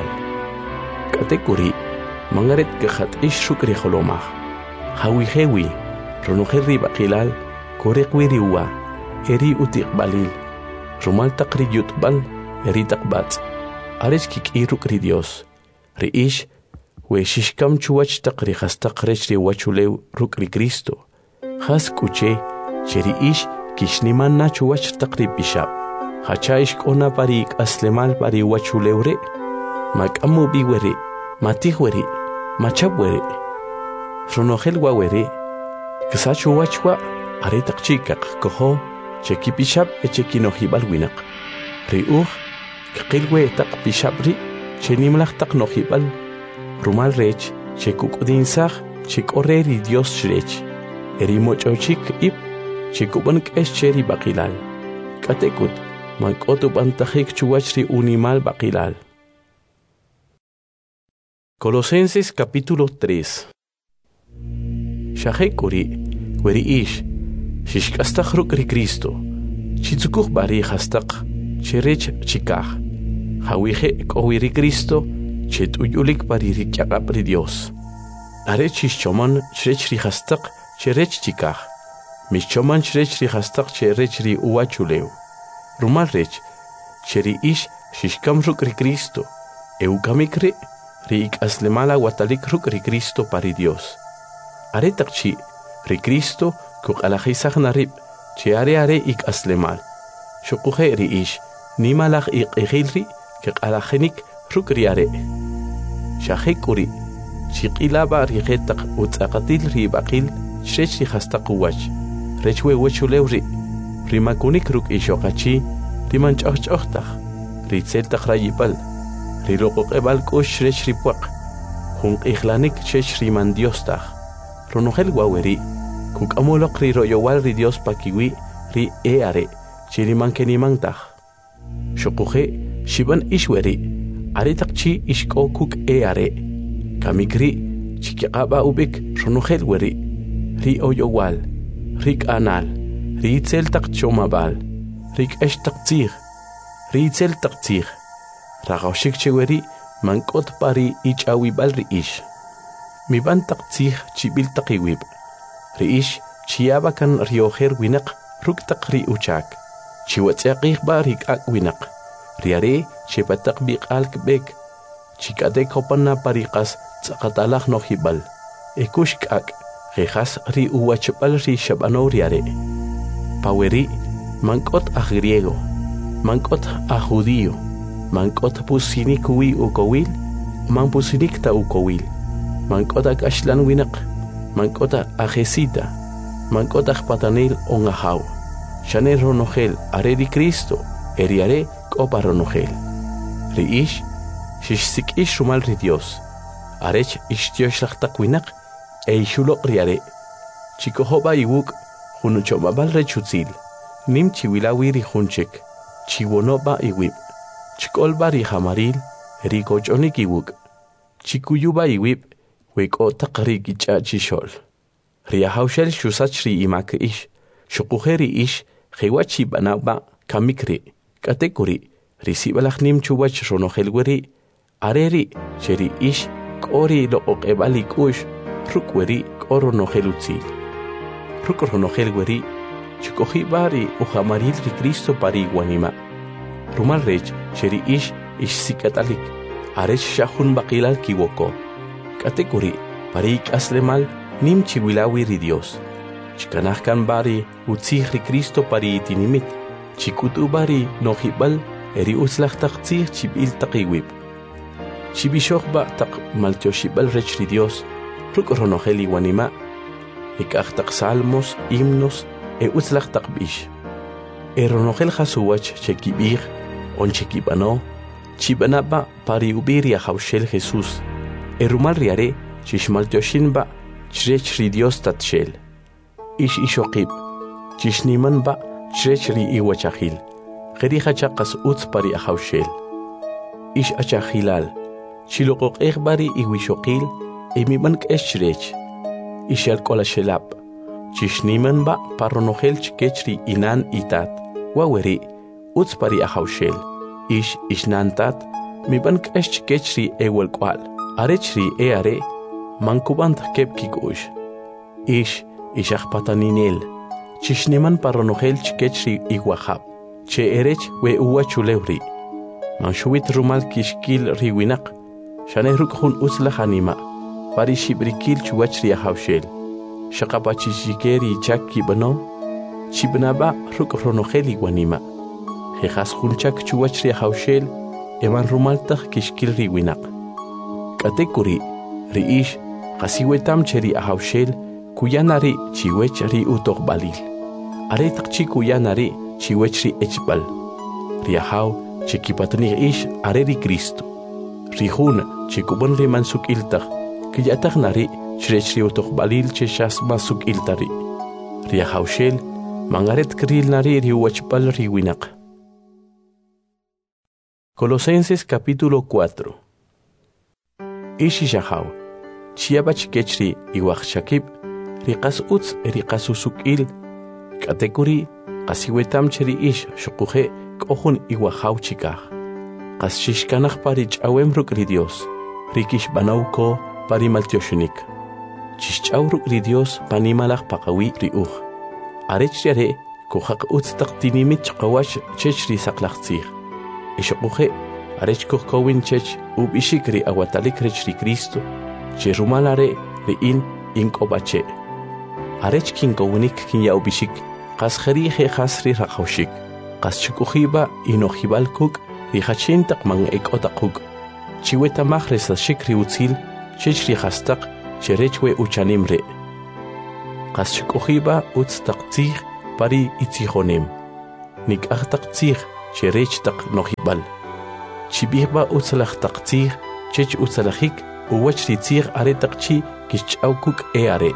Katekuri mangaret kajat ishuk ri holomaj. Hawihewi ronojel ri baqilal koreqwi riwa eri utiqbalil. Rumal taqri yutbal eri taqbats. Arech kikiruk ri Dios. Ri ish, we shishkam chuwach taqri hastaq rech ri wachulew ruk ri Cristo. Has kuche, che ri ish kishniman na chuwach taqri bishab. Hacha ishkona pari aslemal pari wachulew re. Makamu biwere, matihwere, machabwere. Ronojel wawere. Kisa chuwachwa, are taqchikak koho, cheki bishab e cheki nohibal winak. Ri Qilwe taq pishabri, che nimlach taq nohibal. Rumal rech, che kukudinzah, che korreri Dios chrech. Eri mochochik ip, che kuban kesh cheri baqilal. Katekut, mankotu bantajik chuachri unimal baqilal. Colosenses capítulo 3. Shahekuri, weri ish, shishkastach ruk ri Cristo. Chitzukuch bari hastaq, cherech chikah. Hawije kowiri Cristo, chet uyulik pariri kyaqapri Dios. Are chishchoman chrech ri hastaq, cherech chikah. Mishchoman chrech ri hastaq, cherech ri uwachulew. Rumal rech, cheri ish shishkam ruk ri Cristo. Eukamikri, ri ik aslemala watalik ruk ri Cristo pari Dios. Are takchi, ri Cristo, kuk alajisach narib, che are ik aslemal. Shukuje ri ish, nimalach ik egilri, que alajenik rukriare. Shahekuri, chiqilaba riqetaq utzaqatil ribaqil chrech rihastaq uwach rech wewechulewri rimakunik ruk ishoqachi rimanch'ojch'ojtaj ritzeltaj rayipal riloqoqebal k'ush rech ripwaq junq'ijlanik chech riman diostaj ronojel waweri kuk'amuloq riroyowal ri Dios pakiwi ri are chirimankenimantaj xoquje shiban ishweri aritaq chi ishk'o kuk are kamikri chikiqaba ubik ronojel weri ri oyowal ri k'anal ri itzeltaq chomabal ri k'extaq tzij ri itzeltaq tzij raqawxik cheweri mank'ot pari ich'awibal ri ix mibantaq tzij chibiltaq iwib ri ix chiyaba kan riojer winaq ruktaq ri uchak chiwatz'aqijba ri k'ak winaq ri are chepataq biq'al k'bek chik'atek hopana pariqas tz'aqatalaj nojibal ekush k'ak qejas ri uwachb'al ri xab'anow ri are paweri mank'ot aj griego mank'ot aj judío mank'ot pusinik wi ukowil manpusinik ta ukowil mank'ot ak'axlan winaq mank'ot ajesita mank'ot aj patanil ongajaw xane ronojel are ri Cristo eri are k'opa ronojel ri ix xixsik'ix rumal ri Dios arech ixtioxlajtaq winaq ixuloq ri are chikojoba iwuk junuchomabal rechutzil nim chiwilawi ri junchik chiwonoba iwib chik'olba ri jamaril ri koch'onik iwuk chikuyuba iwib wek'otaq ri kich'a chixol ri ajawxel xusach ri imak ix xoquje ri ix jewa chib'anawba kamik ri k'atek uri ri sib'alaj nim chuwach ronojel weri are ri che ri ix k'o ri loq'oq'eb'al ik'u'x ruk' weri k'o ronojel utzil ruk' ronojel weri chik'oji'b'a ri ujamaril ri Cristo pari iwanima rumal rech che ri ix ixsik'at'alik arech xajun baqilal kiwoko k'atek uri pari ik'aslemal nim chiwilawi ri Dios chkanaj kanb'a ri utzij ri Cristo pari itinimit chik'ut'ub'a ri nojib'al eri utzlajtaq tzij chib'iltaq iwib chibixojb'a taq maltioxib'al rech ri Dios ruk' ronojel iwanima ik'ajtaq salmos himnos utzlajtaq b'ix ronojel jasuwach che kib'ij on che kib'ano chib'anab'a pari ub'i ri ajawxel Jesús rumal ri are chixmaltioxinb'a chrech ri Dios tatxel ix ixoqib chixnimanb'a chrech ri iwachajil qeri jachaqas utz pari ajawxel ix achajilal chiloqoq'ejb'a ri iwixoqil miban k'ex chrech ixalk'olaxelab' chixnimanb'a pa ronojel chikech ri inan itat waweri utz pari ajawxel ix ixnantat miban k'ex chikech ri ewelk'wal arech ri are mankubant keb kik'u'x ix ixajpataninel chixniman pa ronojel chikech ri iwajab che erech we uwachulewri manxuwit rumal kixkil ri winaq xane ruk' jun utzlaj anima pari xib'rikil chuwach ri ajawxel xaqapa chixike ri chak kib'ano chib'nab'a ruk' ronojel iwanima jejas jun chak chuwach ri ajawxel eman rumaltaj kixkil ri winaq k'atek uri ri ix qasiwetam che ri ajawxel kuyana ri chiwech ri utoqb'alil aretaq chi kuyana ri chiwech ri echb'al ri ajaw che kipatnij ix are ri Cristo ri jun che kub'an ri mansuk'iltaj kiya'taj nari chrech ri utoqb'alil che xasma suk'ilta ri ajawxel mangaret kril nari ri uwachb'al ri winaq. Colosenses capítulo 4. Ixi xajaw chiyaba chikech ri iwajxakib ri qas utz ri qas usuk'il k'atek uri qasiwetam che ri ix xoquje k'o jun iwajaw chikaj qas xixkanaj pari ch'awem ruk' ri Dios ri kixb'anaw ko pari maltioxunik chixch'aw ruk' ri Dios panimalaj paqawi ri uj arech ri are kujaq utz taq tinimit chqawax chech ri saqlaj tzij xoquje arech kujkowin chech ub'ixik ri awatalik rech ri Cristo che rumal are ri in ink'ob'ache arech kinkowinik kinya'ub'ixik qas jeri jejas ri raqawxik qas chik'uji'b'a inojib'al kuk' ri jachin taq man ek'otaq kuk' chiwetamaj resaxik ri utzil chech ri hastaq cherechwe uchanimre. Qas shkohiba utz taqtzih pari itzihonem. Nik ahtaqtzih cherech taq nohibal. Chibihba utzalach taqtzih chech utzalachik uwach ritzih are taqchi kichaukuk are.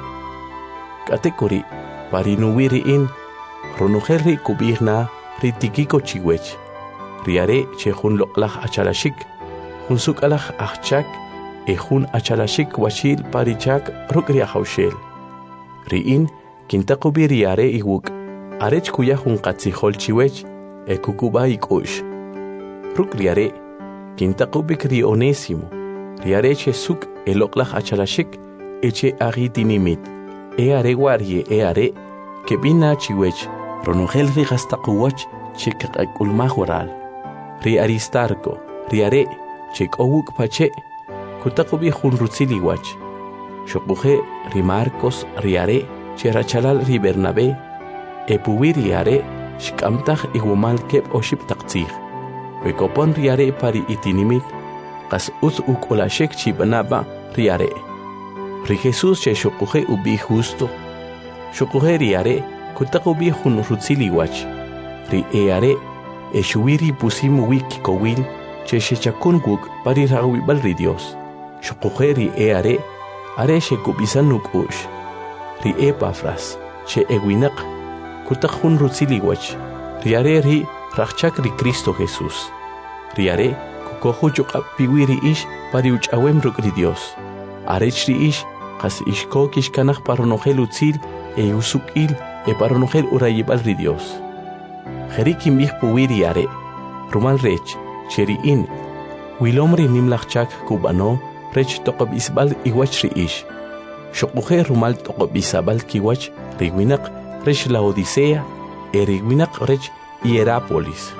Katekuri pari nuwiri in ronuherri kubihna ritikiko chiwech. Riare che hun loqlach achalashik hunsuk alach achchak hun achalashik washil parichak rukria haushel. Riin kintaqubi riare iwuk arech kuya hun qatzihol chiwech kukuba ikush. Rukriare kintaqubi kri onésimo riare che suk eloqlach achalashik eche agitinimit are warie are que bina chiwech ronugel ri gastaquwach chikakulmahural ri Aristarco riare chikowuk pache kutaqubi hun rutziliwach shokuje ri Marcos riare cherachalal ri Bernabé epuwi riare shkamtaj igumal kep oship taqtzih wekopon riare pari itinimit qas uz ukolashek chibanaba riare ri Jesús che shokuje ubi justo shokuje riare kutaqubi hun rutziliwach ri eare eshuiri pusimu wiki kowil che shechakunguk pari rawibal ri Dios shokuje ri eare are shekubisanuk ush ri Epafras che ewinak kutakun rutziliwach riare ri rachchak ri Cristo Jesús riare kukohu piwiri ish pari uchawem ruk ri Dios arech ri ish qas ishko kishkanaj paronogel utzil usukil paronogel urayibal ri Dios Jerikim bih puwiri are rumal rech cheriin wilomri nimlachchak kubano rech toqob isbal iwach ri ish shokuje rumal toqob isabal kiwach riwinak rech Laodicea riwinak rech Hierápolis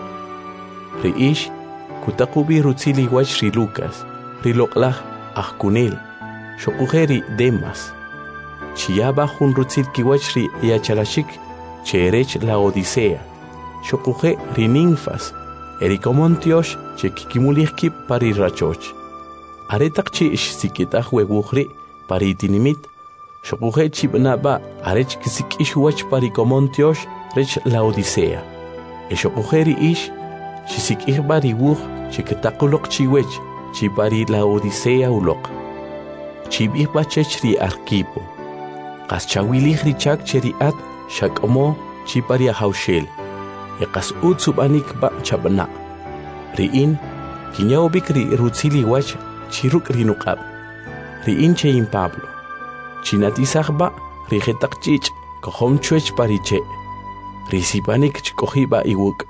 ri ish kutaqubi rutzili iwach ri Lucas ri loqlaj ajkunel shokuje ri Demas chiyaba hun rutzil kiwach ri yachalashik cherech Laodicea shokuje ri Ninfas erikomontiosh chekikimulihki pari rachoch aretaqchi ish sikitaj wewujri pari itinimit shokuje chibnaba arech kisikish wach pari komontiosh rech Laodicea shokuje ri ish chisikih bari wuj chikitakulok chiwech chipari Laodicea ulok chibih bachech ri Arquipo qas chawilih ri chak cheriat shakomo chipari haushel qas utsubanik ba chabna riin kinyawbik ri rutzili wach chiruk rinuqab riin chein Pablo chinatisaj ba ri jetaqchich kohom chuech pariche risipanik chkohiba iwuk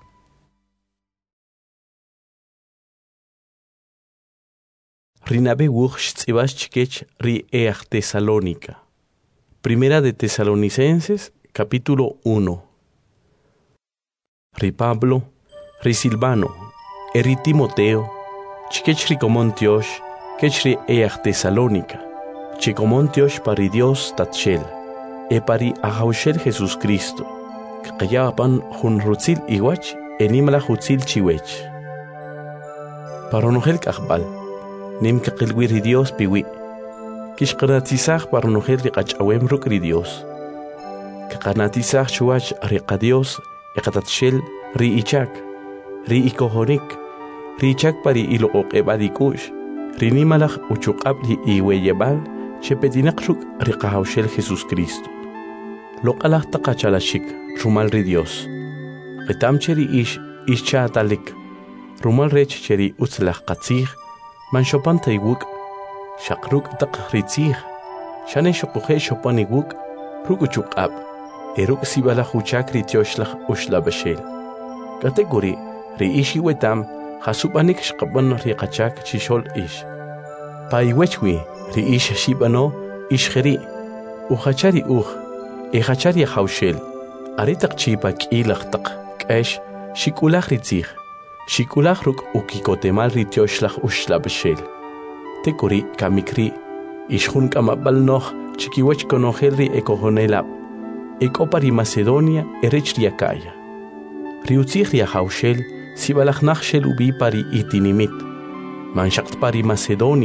rinabe wuj tzibas chkech ri Tesalónica. Primera de Tesalonicenses capítulo 1. Ri Pablo, ri Silvano, ri Timoteo, chkech ri komontiosh, kech ri Tesalónica, chikomontiosh pari Dios tatshel, pari ahaushel Jesús Cristo, kayapan hun rutzil iwach, enimla hutzil chiwech. Paronogel kahbal, nim kakilwi ri Dios piwi, kishqanatisaj paronogel ri qachawem ruk ri Dios, kakanatisaj chuach ri qadios, Ekatatshel ri ichak, ri ikohonik, ri ichak pari iloqoq ebadikush, ri nimalaj uchuqab ri iweyebal, chepetinak ruk ri qahaushel Jesús Cristo. Loqalaj taqachalashik, rumal ri Dios. Qitam cheri ish chaatalik, rumal rech cheri utzlaj qatzij, man shopan taywuk, shakruk taq ritzij, shane shokuje shopan iwuk, ruk uchuqab. Eruk sibala huchak ri tioshlach ushla bashel. Kategori ri ishi wetam hasubanik shqaban ri qachak chishol ish. Paiwechwi ri ish shibano ishkheri. Uhachari hachari haushel. Aritak chipa kilach tak kash shikulach ritzich. Shikulach ruk ukikotemal ri tioshlach ushla bashel. Tekuri kamikri ishun kamabal noch chikiwech konohel ri ekohonelab. Ekopari Macedonia erech ri Acaya. Riutzich ri haushel sibalach nachshel ubi pari itinimit. Manshakt pari Macedonia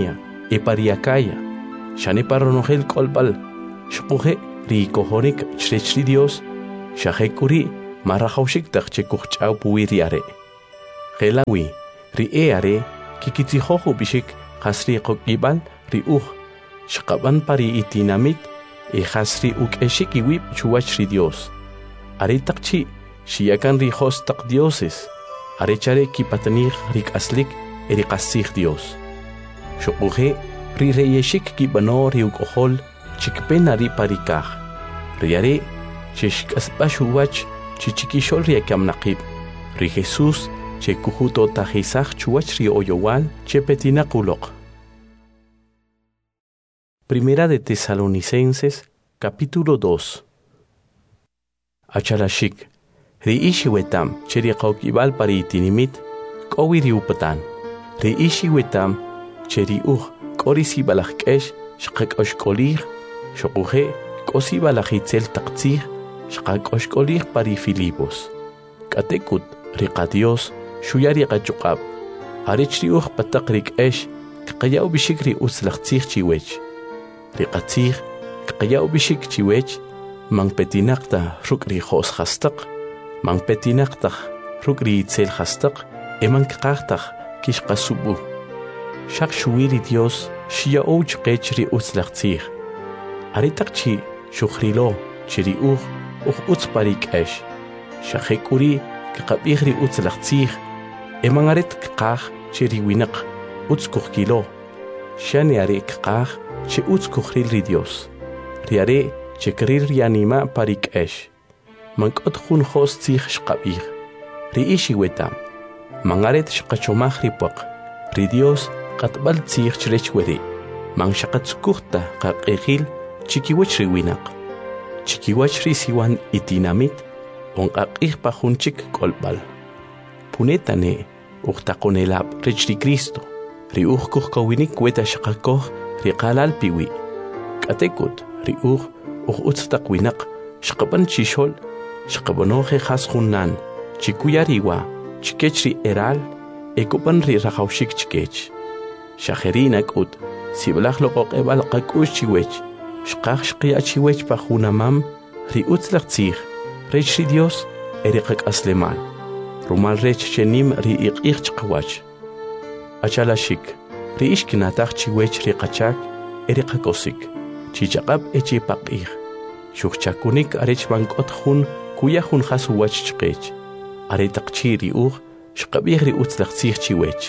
pariakaya, shane paronogel kolbal, shpuhe ri kohonik chrechri Dios, shahekuri marahaushik tachekuchau puiriare. Gelawi, ri eare, kikitihoho bishik, hasri kokibal, ri shkaban pari itinamit, hasri eshik iwip chuachri Dios. Are takchi, shiakan ri hostak dioses, are chare kipatanir rik aslik, erikasig Dios. Shokuhe, ri reyeshik kibano ri ukohol, chikpena ri parikah. Riare, chishk asbashuwach, chichikishol riakam nakib. Ri Jesus, che kujuto tajisach chuach ri oyowal, che petina kulok. Primera de Tesalonicenses, capítulo 2. Achalashik, ri ishiwetam, che ri kaukibal pari itinimit, kowi ri upatan. Ri ishiwetam, che ri korisi balachkesh, shkak oshkolir, shokuhe, kosi balachitzel taktzir, shkak oshkolir pari Filipos. Katekut, riqa Dios, shuyari qachukab. Harich ri patak rik esh, kqayaw bishik ri utzlachtzir chiwech. Riqatzir, kqayaw bishik chiwech, mang petinakta ruk ri khos khastak, mang petinakta ruk ri itzel khastak, mang kqartak kish qasubu. Shak shuiri Dios, shia ouch qech ri utzlachtzir. Aritakchi shukhrilo, chiri utzparik esh. Shakekuri, kqabih ri utzlachtzir, mangaret kqah chiri winak, utzkukhkilo. Shani are kqah, che utzkukhril ri Dios. Riare, che krir rianima parik esh. Mankot khun khos tzih shqabih. Ri ishi wetam. Mangaret shqachomach ri paq. Ri Dios, qatbal tzih chrech weri. Mang shaqatzkukhta qaqekhil, chikiwach ri winak. Chikiwach ri siwan itinamit, onqaqih pajunchik kolbal. Punetane, uqtaqonelab rich ri Cristo. Ri kuhkawinik weta shaqakoh, ri qalal piwi. Katekut, ri utztaqwinak, shqaban chishol, shqabanoje khas hunnan, chikuyariwa, chikech ri eral, ekupan ri rahaushik chikech. Shaherinak ut, siblach loqoq ebal qakush chiwech, shqaq shqiya chiwech pajunamam, ri utzlachtzir, rech ri Dios, eriqak aslemal. Rumal rech chenim ri iqich chqawach. Achalashik, ri ishkinatach chiwech ri qachak, eriqakosik. Chichaqab echi paqih. Shukchakunik arech bankot hun, kuya hun khasuwach chqech. Aretaqchi ri shqabih ri utzlachtzir chiwech.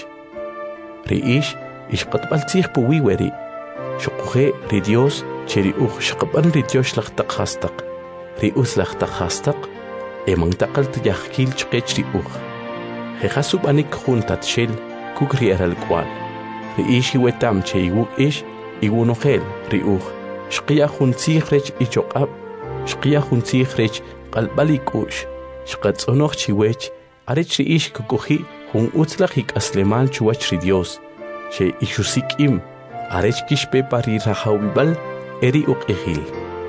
Ri ishqatbaltzir puwiweri. Shukuhe ri Dios, cheri shqaban ri Dios laqtaq khastaq. Ri utzlaqtaq khastaq, mangtaqalt yahkil chqech ri Jehasub anik juntat shel, kukri eral kwal. Ri wetam che iwunohel ri shqiya juntzih rech ichoqab, shqiya juntzih rech qalbalik shqatzonoch chiwech, arech ri kukuhi hun utzlach aslemal chuwach ri Dios, che ishusikim, arech kishpe pari rahawibal, eri ehil.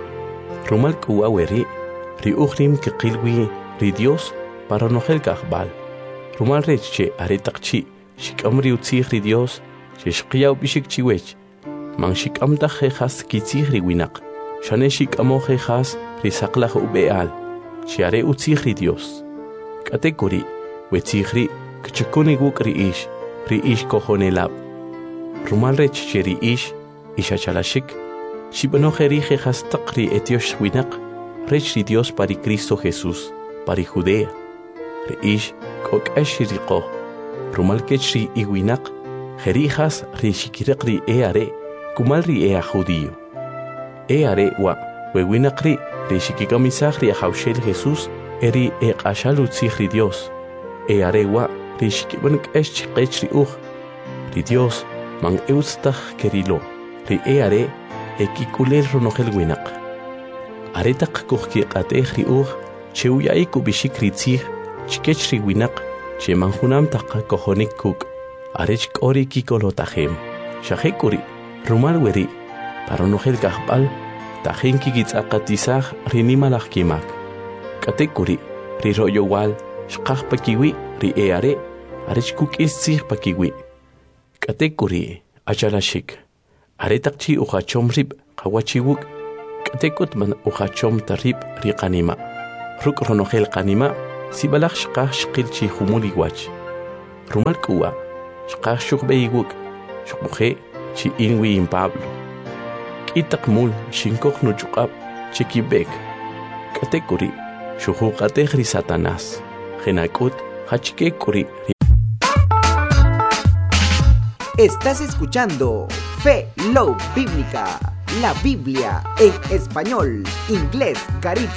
Rumal kuwaweri, ri rim kikilwi ri Dios, para nohel kahbal. Rumal rech che aretaqchi, shikamri utzih ri Dios, che shqiya bishik chiwech, mang shikamta jejas kitzih ri winak, shane shikamo jejas ri saklach ubeal, che are utzih ri Dios. Katekuri, wetzih ri, kchikunig ri kohonelab. Rumal rech che ri ishachalashik, shibanoheri jejas taqri etiosh winak, rech ri Dios pari Cristo Jesús, pari Judea. Ri kok ashiriqo, rumal kech ri iwinak, jerijas ri shikiraq ri eare, kumal ri ea judío. Eare wa, wewinak ri shikikamisaj ri ahaushel Jesús, eri eqashal utzih ri Dios. Eare wa, ri shikibank eshchikech ri ri Dios, mang eustaj kerilo, ri eare, ekikulel ronogel winak. Aretaq kuhkiqatej ri che uyaiku bishik ri tzih, chikech ri winak, che manjunam taqa kohonik kuk, arech kori kikolotajem. Shahekuri, rumal weri, paronogel kahbal, tajen kikitzaqatisaj rinimalaj kimak. Katekuri, ri royowal, shqaj pakiwi, ri eare, arech kuk is tzih pakiwi. Katekuri, achalashik, Aretaqchi uqachom rib qawachiwuk k'atekut man uqachom tarib riqanima. Ruk ronogel qanima sibalaq shqaj shqilchi humuli wach. Rumal kuwa shqaj shukbeiguk shukmuje chi inwi in Pablo. K'itak mul shinkok nuchukab chikibek. K'atekuri shujuqatejri Satanás. Genakut hachikekuri. Estás escuchando Fe Love Bíblica, la Biblia en español, inglés, Carib